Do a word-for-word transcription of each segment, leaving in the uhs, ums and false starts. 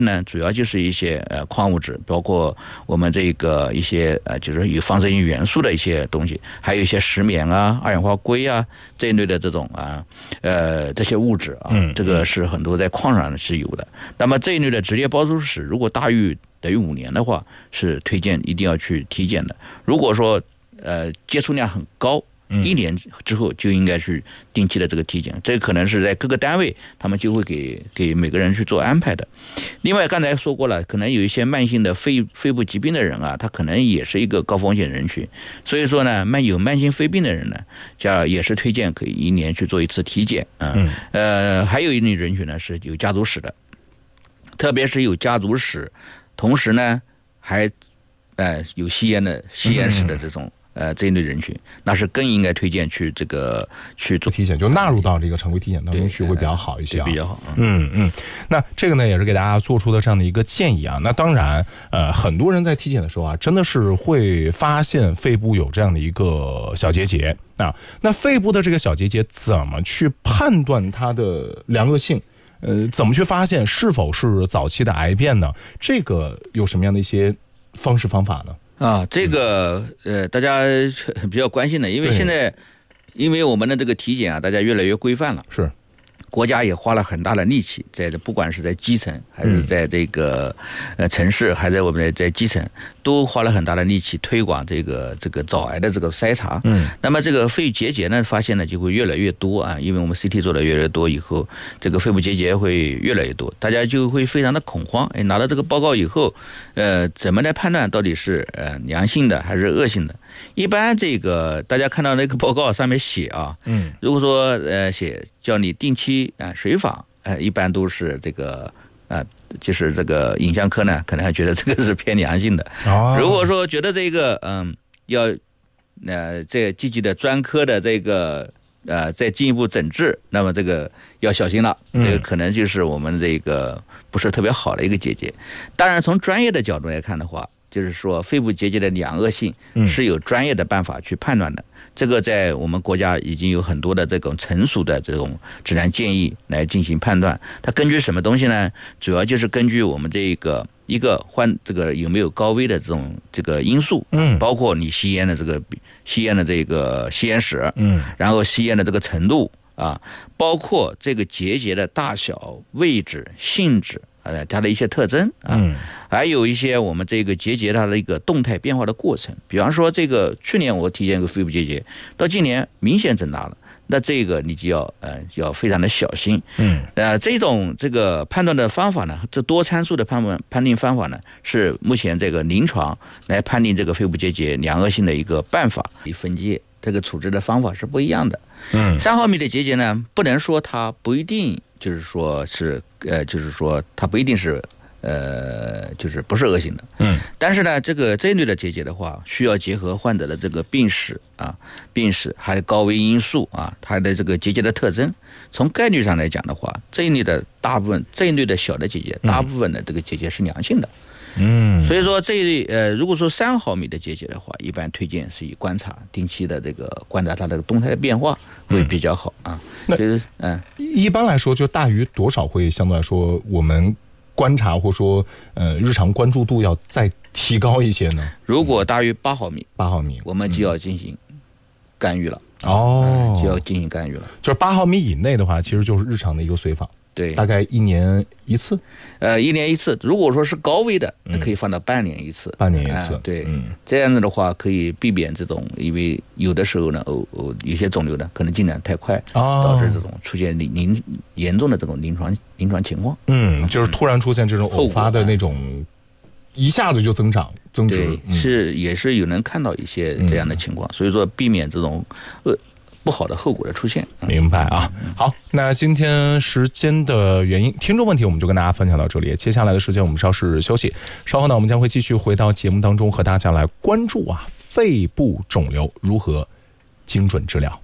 呢，主要就是一些呃矿物质，包括我们这个一些呃就是有放射性元素的一些东西，还有一些石棉啊、二氧化硅啊这一类的这种啊呃这些物质啊，这个是很多在矿上是有的。那么这一类的职业包租史如果大于等于五年的话，是推荐一定要去体检的。如果说呃接触量很高，一年之后就应该去定期的这个体检，这可能是在各个单位他们就会给给每个人去做安排的。另外刚才说过了，可能有一些慢性的肺肺部疾病的人啊，他可能也是一个高风险人群，所以说呢，慢有慢性肺病的人呢，叫也是推荐可以一年去做一次体检啊。呃，还有一类人群呢是有家族史的，特别是有家族史，同时呢还呃有吸烟的吸烟史的这种。呃，这一类人群，那是更应该推荐去这个去做体检，就纳入到这个常规体检当中去，会比较好一些、啊， 比较好。 嗯嗯，那这个呢，也是给大家做出的这样的一个建议啊。那当然，呃，很多人在体检的时候啊，真的是会发现肺部有这样的一个小结节啊。那肺部的这个小结节怎么去判断它的良恶性？呃，怎么去发现是否是早期的癌变呢？这个有什么样的一些方式方法呢？ 啊，这个呃，大家比较关心的，因为现在，因为我们的这个体检啊，大家越来越规范了， 是， 国家也花了很大的力气，在这不管是在基层还是在这个呃城市，还在我们在基层，都花了很大的力气推广这个这个早癌的这个筛查。嗯，那么这个肺结节呢，发现呢就会越来越多啊，因为我们 C T 做的越来越多以后，这个肺部结节会越来越多，大家就会非常的恐慌。哎，拿到这个报告以后，呃，怎么来判断到底是呃良性的还是恶性的？一般这个大家看到那个报告上面写啊，嗯，如果说呃写叫你定期啊、呃、随访，呃，一般都是这个啊、呃，就是这个影像科呢，可能还觉得这个是偏良性的。哦，如果说觉得这个嗯要呃这积极的专科的这个呃再进一步诊治，那么这个要小心了，这个可能就是我们这个不是特别好的一个结节。当然，从专业的角度来看的话，就是说肺部结节的良恶性是有专业的办法去判断的，这个在我们国家已经有很多的这种成熟的这种指南建议来进行判断。它根据什么东西呢？主要就是根据我们这个一个患这个有没有高危的这种这个因素，嗯，包括你吸烟的这个吸烟的这个吸烟史，嗯，然后吸烟的这个程度啊，包括这个结节的大小、位置、性质。呃，它的一些特征啊，嗯、还有一些我们这个结节它的一个动态变化的过程。比方说，这个去年我体检过肺部结节，到今年明显增大了，那这个你就要呃要非常的小心。嗯，呃，这种这个判断的方法呢，这多参数的判断判定方法呢，是目前这个临床来判定这个肺部结节良恶性的一个办法。分界这个处置的方法是不一样的。嗯，三毫米的结节呢，不能说它不一定。就是说是呃，就是说它不一定是呃，就是不是恶性的，嗯，但是呢，这个这一类的结节的话，需要结合患者的这个病史啊、病史还有高危因素啊，它的这个结节的特征。从概率上来讲的话，这一类的大部分这一类的小的结节，大部分的这个结节是良性的。嗯，所以说这一类呃，如果说三毫米的结节的话，一般推荐是以观察定期的这个观察它的动态的变化会比较好啊。 那嗯，一般来说就大于多少会相对来说我们观察或说呃日常关注度要再提高一些呢？ 如果大于八毫米， 八毫米， 我们就要进行干预了。 哦、 嗯，就要进行干预了。 就是八毫米以内的话，其实就是日常的一个随访。 对， 大概一年一次， 呃，一年一次。如果说是高危的，那可以放到半年一次，嗯、 半年一次。 呃、对，嗯，这样子的话可以避免这种，因为有的时候呢，哦哦，有些肿瘤呢可能进展太快，哦、导致这种出现临临严重的这种临床临床情况。 嗯，就是突然出现这种偶发的那种，一下子就增长增值， 对， 嗯、 是也是有能看到一些这样的情况，嗯、所以说避免这种呃。不好的后果的出现。 明白啊。好，那今天时间的原因，听众问题我们就跟大家分享到这里，接下来的时间我们稍事休息，稍后呢我们将会继续回到节目当中，和大家来关注啊肺部肿瘤如何精准治疗。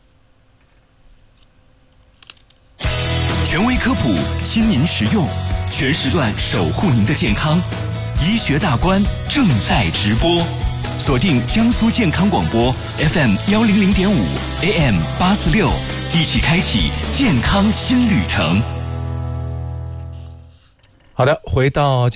权威科普，亲民实用，全时段守护您的健康，医学大观正在直播，锁定江苏健康广播 F M 一零零点五 A M 八四六，一起开启健康新旅程。 好的，回到